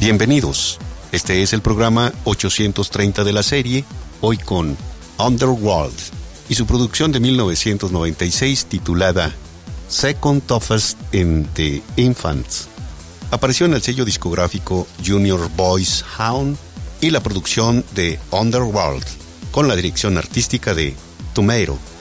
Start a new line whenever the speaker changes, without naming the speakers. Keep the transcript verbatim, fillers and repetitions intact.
Bienvenidos. Este es el programa ochocientos treinta de la serie, hoy con Underworld y su producción de mil novecientos noventa y seis titulada Second Toughest in the Infants. Apareció en el sello discográfico Junior Boys Hound y la producción de Underworld, con la dirección artística de Tomato.